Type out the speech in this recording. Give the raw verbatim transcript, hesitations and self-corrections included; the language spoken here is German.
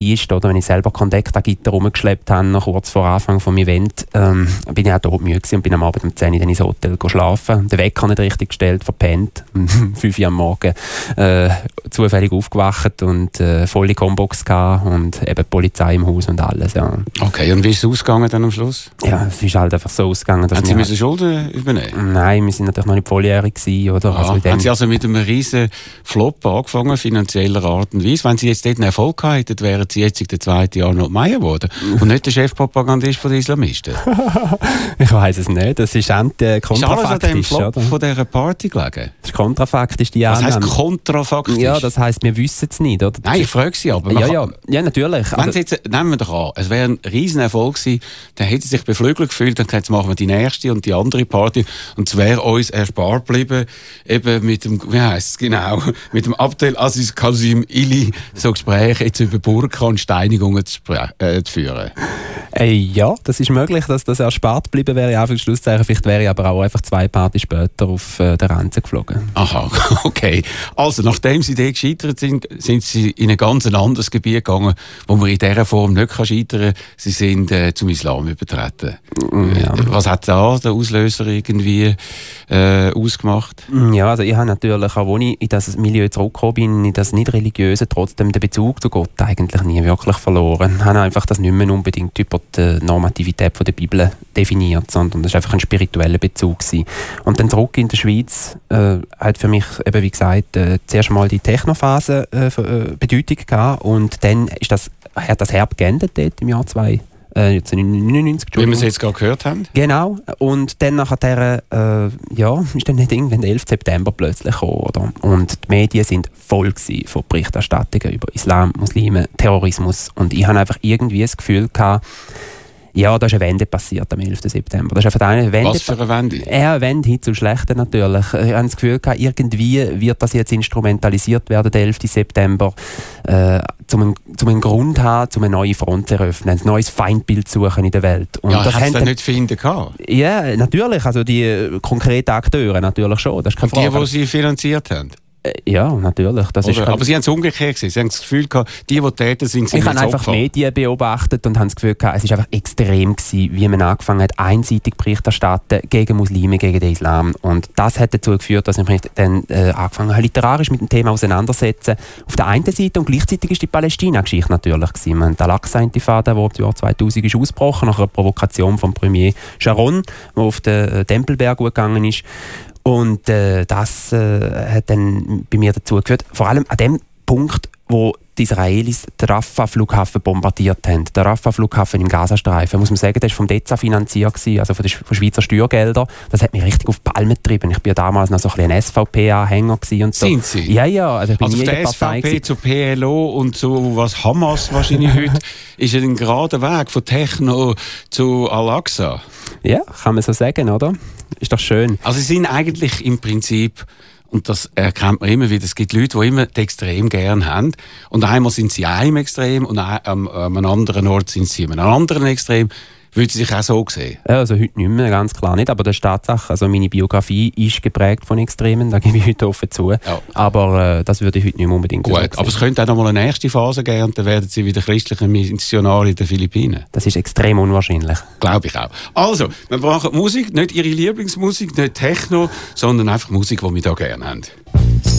ist, oder? Wenn ich selber Kontaktgitter rumgeschleppt habe, noch kurz vor Anfang vom Event, ähm, bin ich auch todmüde gewesen und bin am Abend um zehn Uhr dann ins Hotel schlafen. Den Wecker nicht richtig gestellt, verpennt, um fünf Uhr am Morgen äh, zufällig aufgewacht und äh, volle Combox gehabt und eben die Polizei im Haus und alles, ja. Okay, und wie ist es ausgegangen dann am Schluss? Ja, es ist halt einfach so ausgegangen, dass Haben Sie wir... müssen Schulden übernehmen? Nein, wir sind natürlich noch nicht volljährig gewesen, oder? Ah, Also in dem haben Sie also mit einem riesen Flop angefangen, finanzieller Art und Weise? Wenn Sie jetzt dort einen Erfolg gehabt hätten, wären Sie jetzt der zweite Arnold Meier geworden und nicht der Chefpropagandist der Islamisten? Ich weiss es nicht, das ist äh, kontrafaktisch. Ist alles an dem Flop oder? von dieser Party gelegen? Das ist kontrafaktisch, die Was Annahme. heisst kontrafaktisch? Ja, das heisst, wir wissen es nicht, oder? Nein, ich frage Sie aber. Ja, kann, ja, ja, natürlich. Wenn Also, Sie jetzt, nehmen wir doch an, es wäre ein riesen Erfolg gewesen, dann hätten Sie sich beflügelt gefühlt, dann jetzt machen wir die nächste und die andere Party und es wäre uns erspart geblieben, eben mit dem, wie heisst es genau, mit dem Abdel Aziz Kasim Ili so Gespräche jetzt über Burka und Steinigungen zu, äh, zu führen. äh, ja, das ist möglich, dass das erspart geblieben wäre. Ja, für Schlusszeichen, vielleicht wäre ich aber auch einfach zwei Partys später auf äh, der Ranze geflogen. Aha, okay. Also, nachdem Sie dort gescheitert sind, sind Sie in ein ganz anderes Gebiet gegangen, wo man in dieser Form nicht scheitern kann. Sie sind äh, zum Islam übertreten. Ja. Was hat da der Auslöser irgendwie äh, ausgemacht? Ja, also ich habe natürlich, auch als ich in das Milieu zurückgekommen bin, in das Nicht-Religiöse, trotzdem den Bezug zu Gott eigentlich nie wirklich verloren. Ich habe einfach das nicht mehr unbedingt über die Normativität von der Bibel definiert, sondern das war einfach ein spiritueller Bezug gewesen. Und dann zurück in der Schweiz äh, hat für mich, eben wie gesagt, äh, zuerst mal die Technophase äh, äh, Bedeutung gehabt und dann ist das, hat das Herb geendet dort im Jahr zwei. Äh, neunzehnhundertneunundneunzig, Wie wir es jetzt gerade gehört haben. Genau. Und dann nachher, äh, ja, ist dann nicht irgendwann der elften September plötzlich gekommen, oder? Und die Medien sind voll gewesen von Berichterstattungen über Islam, Muslime, Terrorismus. Und ich habe einfach irgendwie das Gefühl gehabt, ja, da ist eine Wende passiert am elften September. Das ist einfach eine Wende. Was für eine Wende? Ja, eine Wende hin zum Schlechten natürlich. Ich habe das Gefühl gehabt, irgendwie wird das jetzt instrumentalisiert werden, der elften September, äh, um einen, um einen Grund zu haben, um eine neue Front zu eröffnen, ein neues Feindbild zu suchen in der Welt. Und ja, das hat es dann nicht finden gehabt? Ja, natürlich. Also die äh, konkreten Akteure natürlich schon. Das ist keine Und die, Frage. die Sie finanziert haben? Äh, ja, natürlich. Das ist Aber Sie haben es umgekehrt gesehen. Sie haben das Gefühl gehabt, die, die täten sind, sind ich habe jetzt einfach Opfer. Medien beobachtet und habe das Gefühl gehabt, es war einfach extrem gewesen, wie man angefangen hat, einseitig Bericht erstatten gegen Muslime, gegen den Islam. Und das hat dazu geführt, dass ich mich dann äh, angefangen habe, literarisch mit dem Thema auseinandersetzen. Auf der einen Seite und gleichzeitig ist die Palästina-Geschichte natürlich gewesen. Wir haben die Al-Aqsa-Intifada, die im Jahr zweitausend ist ausgebrochen, nach einer Provokation vom Premier Sharon, der auf den äh, Tempelberg gegangen ist. Und äh, das äh, hat dann bei mir dazu geführt, vor allem an dem Punkt, wo die Israelis den Rafah-Flughafen bombardiert haben. Der Rafah-Flughafen im Gazastreifen, muss man sagen, das war vom D E Z A finanziert, also von den Schweizer Steuergeldern. Das hat mich richtig auf die Palme getrieben. Ich war ja damals noch so ein bisschen ein S V P-Anhänger. Und so. Sind Sie? Ja, ja. Also, ich bin also nie von in der S V P Partei zu P L O und zu was Hamas wahrscheinlich heute, ist ein gerader Weg von Techno zu Al-Aqsa. Ja, kann man so sagen, oder? Ist doch schön. Also sie sind eigentlich im Prinzip, und das erkennt man immer wieder, es gibt Leute, die immer das Extrem gern haben. Und einmal sind sie einem Extrem und an einem anderen Ort sind sie an einem anderen Extrem. Würden Sie sich auch so sehen? Ja, also heute nicht mehr, ganz klar nicht. Aber das ist Tatsache. Also meine Biografie ist geprägt von Extremen, da gebe ich heute offen zu. Ja. Aber äh, das würde ich heute nicht mehr unbedingt Gut, so aber es könnte auch noch mal eine nächste Phase geben und dann werden Sie wieder christliche Missionare in den Philippinen. Das ist extrem unwahrscheinlich. Glaube ich auch. Also, wir brauchen Musik, nicht Ihre Lieblingsmusik, nicht Techno, sondern einfach Musik, die wir da gerne haben.